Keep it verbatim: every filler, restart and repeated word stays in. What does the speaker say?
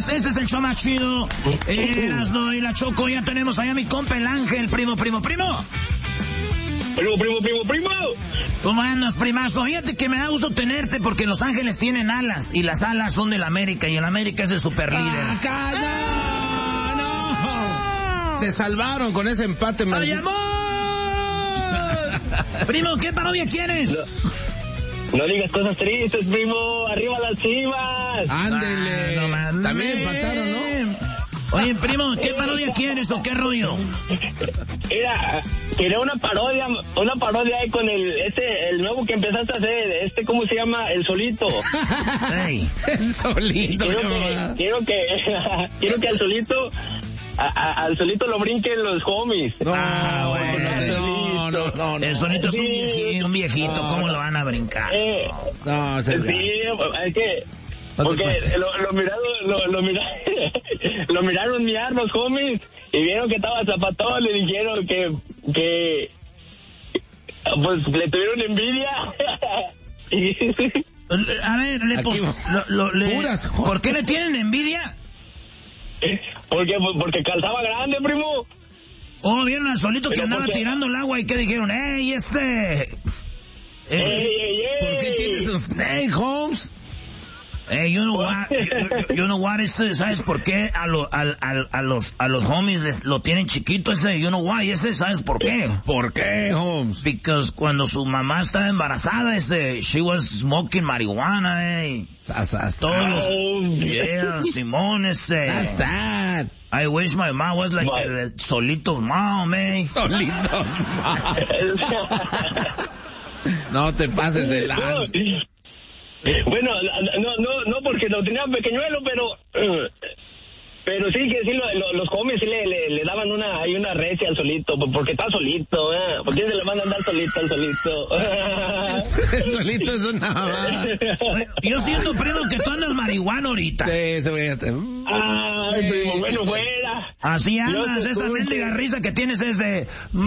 Este es el show más chido. Erasno y la Choco. Ya tenemos allá a mi compa el Ángel. Primo, primo, primo. Primo, primo, primo, primo. ¿Cómo andas, primazo? Fíjate que me da gusto tenerte porque Los Ángeles tienen alas. Y las alas son del América. Y el América es el super líder. ¡Ah, no! no! Te salvaron con ese empate, man. ¡Ay, amor! Primo, ¿qué parodia quieres? No, no digas cosas tristes, primo. Arriba las Chivas. Ándele. Ah, no, también empataron, ¿no? Oye, primo, ¿qué parodia quieres o qué rollo? Mira, quería una parodia, una parodia ahí con el, este, el nuevo que empezaste a hacer, este, ¿cómo se llama? El Solito. Hey. El Solito. Quiero que, quiero que, quiero que al Solito, a, a, al Solito lo brinquen los homies. No, ah, bueno. No, no, no, no. El Solito es un viejito, un viejito. No, ¿cómo no. lo van a brincar? Eh, No, se sí, es que... No Porque lo, lo, miraron, lo, lo, mira, lo miraron mirar los homies y vieron que estaba zapatón, le dijeron que, que pues le tuvieron envidia. A ver, le, pos, lo, lo, le Puras, ¿por qué le tienen envidia? Porque, porque calzaba grande, primo. Oh, vieron al Solito que Pero andaba porque... tirando el agua y que dijeron, ¡ey, ese! ¡Ey, ey, ey! ¿Por qué tienes un snake, Holmes? Hey, you know what, you, you know what, este, ¿sabes por qué a, lo, a, a, a los a los homies les, lo tienen chiquito ese? You know why, ese, ¿sabes por qué? ¿Por qué, Holmes? Because cuando su mamá estaba embarazada, este, she was smoking marihuana, eh. That's, that's, Todos los, Oh, yeah, Simón, este. that's sad. I wish my mom was like uh, Solito's mom, eh. Solito. No te pases de lanza. Bueno, no, no, no porque lo tenía pequeñuelo, pero, uh, pero sí que sí, lo, lo, los homies sí le, le, le daban una, hay una recia al Solito, porque está solito, ¿eh? ¿Por qué se le van a andar solito al Solito? El Solito es una... Yo siento, primo, que tú andas marihuana ahorita. Sí, se ve. Ay, primo, bueno, fuera. Así andas, Yo te esa escucho. mendiga risa que tienes es de...